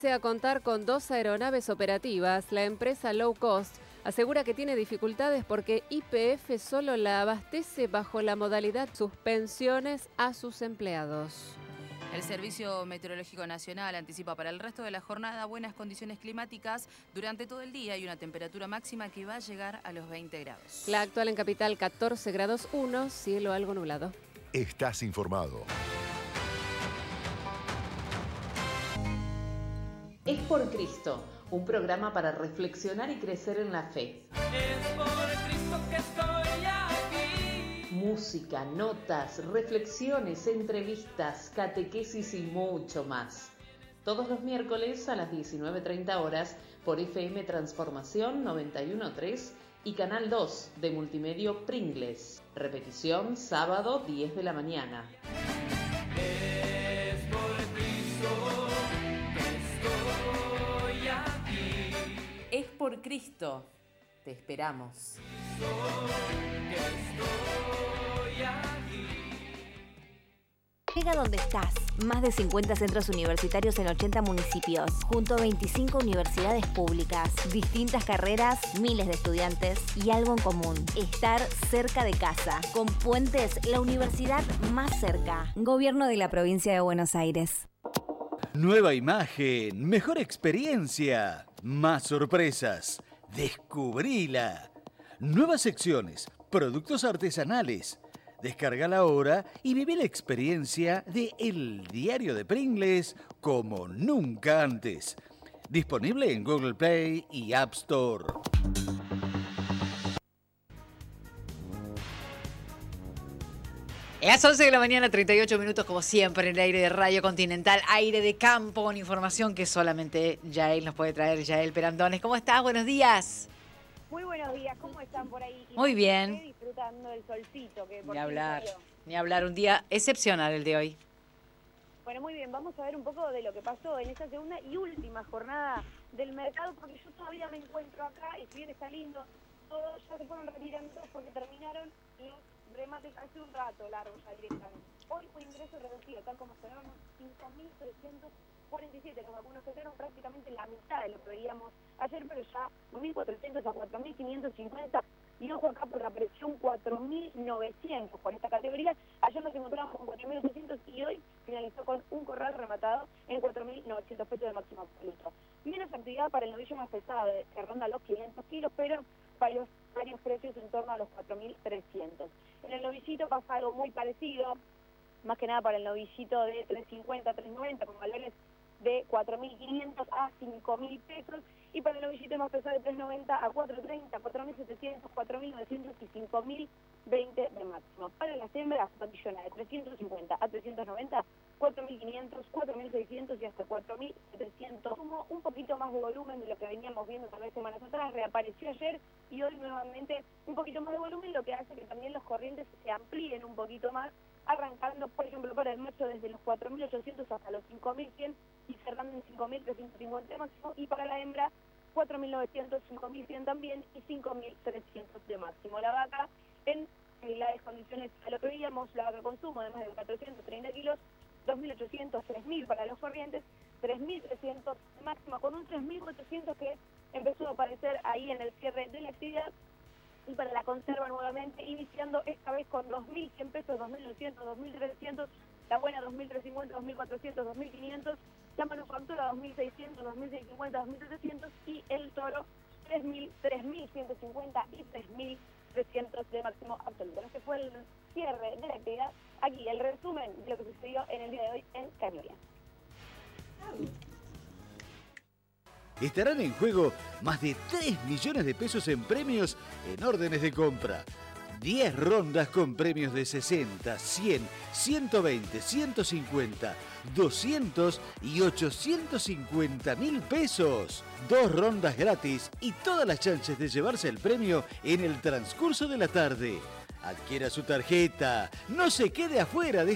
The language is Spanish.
A contar con 2 aeronaves operativas, la empresa Low Cost asegura que tiene dificultades porque YPF solo la abastece bajo la modalidad suspensiones a sus empleados. El Servicio Meteorológico Nacional anticipa para el resto de la jornada buenas condiciones climáticas durante todo el día y una temperatura máxima que va a llegar a los 20 grados. La actual en capital 14 grados 1, cielo algo nublado. Estás informado. Es por Cristo, un programa para reflexionar y crecer en la fe. Es por Cristo que estoy aquí. Música, notas, reflexiones, entrevistas, catequesis y mucho más. Todos los miércoles a las 19:30 horas por FM Transformación 91.3 y Canal 2 de Multimedio Pringles. Repetición sábado 10 de la mañana. Es por Cristo. Es por Cristo. Te esperamos. Llega donde estás. Más de 50 centros universitarios en 80 municipios, junto a 25 universidades públicas, distintas carreras, miles de estudiantes y algo en común: estar cerca de casa. Con Puentes, la universidad más cerca. Gobierno de la Provincia de Buenos Aires. Nueva imagen, mejor experiencia, más sorpresas. Descubrila. Nuevas secciones, productos artesanales. Descárgala ahora y vive la experiencia de El Diario de Pringles como nunca antes. Disponible en Google Play y App Store. Las 11 de la mañana, 38 minutos, como siempre, en el aire de Radio Continental, aire de campo, con información que solamente Yael nos puede traer. Yael Perandones, ¿cómo estás? Buenos días. Muy buenos días, ¿cómo están por ahí? Muy bien. Disfrutando del solcito. Que por Ni hablar, un día excepcional el de hoy. Bueno, muy bien, vamos a ver un poco de lo que pasó en esta segunda y última jornada del mercado, porque yo todavía me encuentro acá, y si bien está lindo, todos ya se fueron retirando porque terminaron los remates hace un rato largo ya directamente. Hoy fue ingreso reducido, tal como cerramos, 5.347, como algunos que fueron prácticamente la mitad de lo que veíamos ayer, pero ya 1.400 a 4.550, y ojo acá por la presión 4.900 por esta categoría. Ayer nos encontramos con 4.800 y hoy finalizó con un corral rematado en 4.900 pesos de máximo absoluto. Menos actividad para el novillo más pesado, que ronda los 500 kilos, pero varios precios en torno a los 4.300. En el novillito pasa algo muy parecido, más que nada para el novillito de 350 a 390, con valores de 4.500 a 5.000 pesos, y para el novillito más pesado de 390 a 430, 4.700, 4.900 y 5.020 de máximo. Para las hembras, patillona de 350 a 390, 4.500, 4.600 y hasta 4.700. Como un poquito más de volumen de lo que veníamos viendo tal vez semanas atrás, reapareció ayer y hoy nuevamente un poquito más de volumen, lo que hace que también los corrientes se amplíen un poquito más, arrancando, por ejemplo, para el macho desde los 4.800 hasta los 5.100 y cerrando en 5.350 de máximo, y para la hembra 4.900, 5.100 también y 5.300 de máximo. La vaca en similares condiciones a lo que veíamos, la vaca consumo de más de 430 kilos, 2.800, 3.000 para los corrientes, 3.300 de máximo, con un 3.400 que empezó a aparecer ahí en el cierre de la actividad. Y para la conserva nuevamente, iniciando esta vez con 2.100 pesos, 2.900, 2.300, la buena 2.350, 2.400, 2.500, la manufactura 2.600, 2.650, 2.700 y el toro 3.000, 3.150 y 3.300 de máximo absoluto. Este fue el cierre de la actividad. Aquí el resumen de lo que sucedió en el día de hoy en Cañuelas. Estarán en juego más de 3 millones de pesos en premios en órdenes de compra. 10 rondas con premios de 60, 100, 120, 150, 200 y 850 mil pesos. 2 rondas gratis y todas las chances de llevarse el premio en el transcurso de la tarde. Adquiera su tarjeta, no se quede afuera de